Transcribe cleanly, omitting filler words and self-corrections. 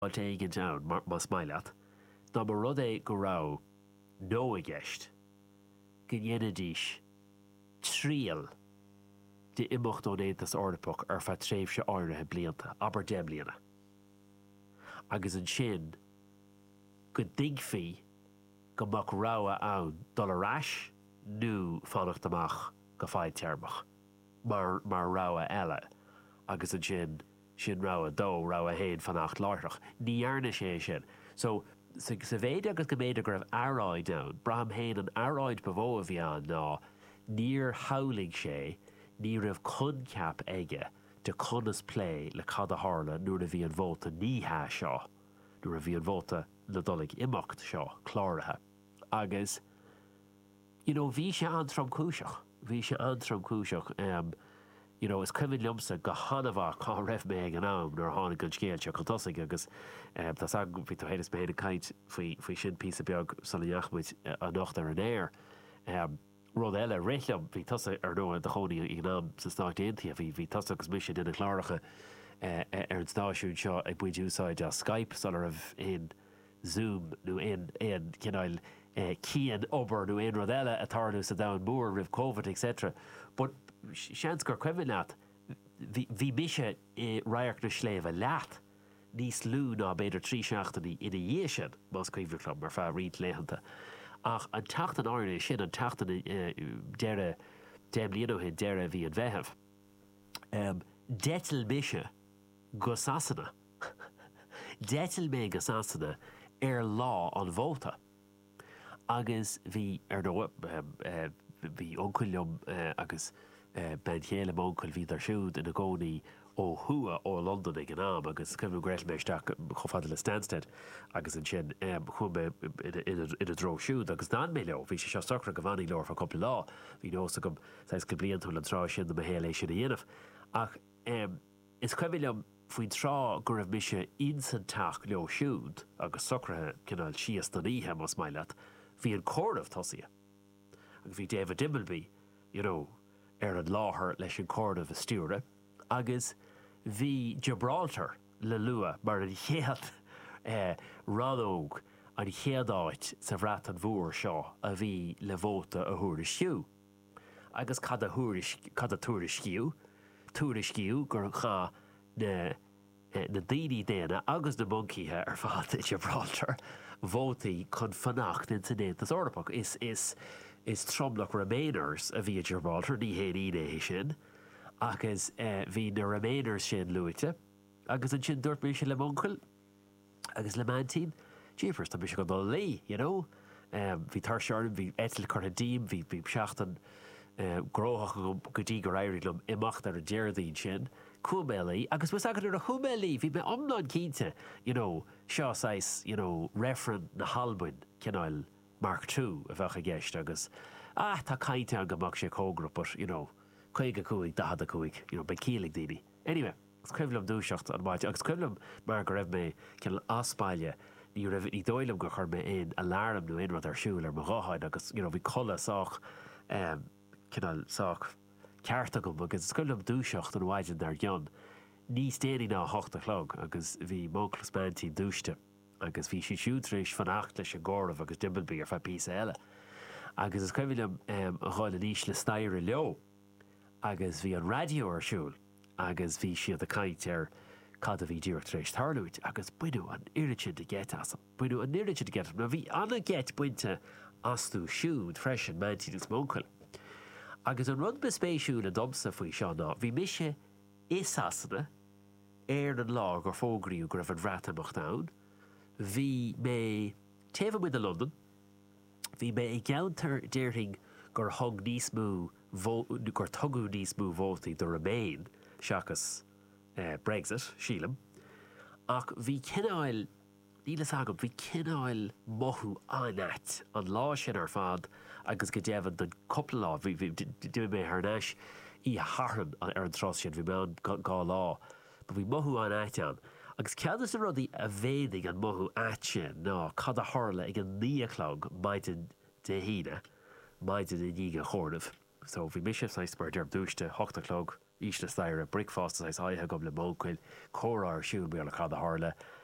Taking down mas mailat. Na mar rud é go rá nó a gceist gnéanadís tríal de imimecht ó Éantas Eorpach ar fa tréimh se áirithe blianta aber de bliana. Agus an sin go digfií go mac ráha ann dul arás nó fannacht amach go fáid tearmach mar ráha eile agus an sin ráha dó ráha héin fannacht láirteach. Ní dhearna sé sin. So sa bhéad agus go méidir go raibh aráid ann, braham héin an aráid bhó a bhí an ná níor howling sé ní raibh concap aige de conas play le cad a tharla nuair a bhí an bhóta níthe seo, nuair a bhí an bhóta le dullig imeacht seo chláirithe. Agus, bhí sé antram cúiseach. Bhí sé antram cúiseach. Is cuimhin liomsa go hanamh cá raibh mé ag an am nuair tháinig go scéilte chu tosaigh agus tás agam bhí héidir mé héna caiint faoi sin píosa beag san neachmuid a nacht ar an air. Rud eile réithleam bhí tosa ar nó de chonaí ag an am sa Snácht Aontaithe bhí tosa agus mission ina chláiricha ar an stáisiún seo ag buid úsáid a Skype san ar in Zoom nó in cinál cían obair nó in rud eile a tarnú sa dain mór rih COVID etc. But seans gur cuimhin leat bhí mise raiach na sléomh leat níos lú ná beidir trí seachtaí ina dhé sin más cuimhirlumm mar feadh riad léhananta. Ach an teachtan áirne sin an teachtan deire déimlíonóhin deire bhí an bheitheh. Detil mise go sasanna. Detil mé go sasanna ar lá an bhóta. Agus bhí ar nó bhí oncuilm agus ben chéile mócail bhí ar siúd ina gcónaí ó thua ó London ag an am agus cumú greil meisteach chofada le Stansted agus an sin chume ina dro siúd agus ná mé leo bhí sé seo socra go bhaí leir fa coppla lá hí nósa gom sais go blion túil an trá sin na héala sin a dhéanamh ach is cuimhilm faoin trá gur raibh mise insantach leo siúd agus socrathe cinál sias na níthe mas maileat hí an cordmh tosaí agus bhí David Dimbleby ar an láthair leis an cordmh a stiúre agus bhí Gibraltar le lua mar an chéad radóg an chéadáit sa bhreat an bhór seo a bhí le bhóta a thuair siú. Agus cad a túair sciú gur chá na daoine déana agus na moncíthe ar fad i Gibraltar bhótaí chun fannacht in san Éantas Eorpach. Is tromlach Remainers a bhí a Gibraltar ní héanaí sin agus bhí na Remainers sin luite agus an sin dúirt mé sin le moncail agus le mantín jeepers tá mis go dul lí, bhí tar searm bhí etil chutadíim bhí seachtain gróthach go dtí gur éirilm imeacht ar a déirdaín sin cuamélaí agus was agad ar a chumélaí bhí me omláin cínte seo sais referent na halbuin cinál Mark II a bhecha gceist agus tá cainte an gomach sé cógrapar chuig a cuaig dahad a cuaig be cílig daoine. Anyway, gus cuimlumm dúiseacht an bhaid agus cuimlumm mar go raibh mé cin aspáile ní raibh ní dóilem go chur mé in alarm nó inrad ar siúil ar mogáid agus bhí colla sách cinál sách cearta gom agus cuimlumm dúiseacht an bhaid ar gceann níos déanaí ná 8 o'clock agus bhí móclas mantí dúiste agus bhí si siútrééis fannacht leis an gcóramh agus Dimbleby ar fe písa eile. Agus is cuimlumm a cháil níos le stair leo agus bhí an radio ar siúil agus bhí siad a caiint ar cad a bhí dúirt rééis tarlúid agus buinú an iritin de get asam. Buinú an iritin de get na bhí anna get buinte asú siúd freisin mantíús mócail. Agus an rud bespéisiú na domsa faoi seo ná bhí mise is asanna ar an lá gur fógraíú gur raibh an bhreatamach dán. Bhí mé taobh muid a London, bhí mé ag geantar déirthing gur thug níos mú gur tugadh níos mú vótaí do Remain seachas Brexit sílam ach bhí cináil nílas agam bhí cináil mothú anat an lá sin ar fad agus go déann don coppla lá bhí mé thnáis í a tharthan ar an tros sin bhí me an gá lá ba bhí mothú anat an agus ceadas a rudaí a bhéadaigh an mothú at sin ná cad a tharla ag an 9 o'clock maidin de híine maidin i níige chornamh. So bhí mise sais mar dearm dúiste 8 o'clock ís le staire brickfast sais aithe gom le mócail córa ar siúil mé le cad a tharla